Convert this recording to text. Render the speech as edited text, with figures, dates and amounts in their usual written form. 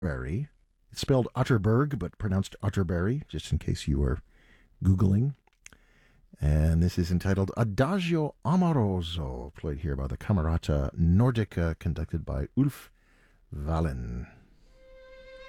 Utterberry. It's spelled Utterberg, but pronounced Utterberry, just in case you were Googling. And this is entitled Adagio Amoroso, played here by the Camerata Nordica, conducted by Ulf Wallin.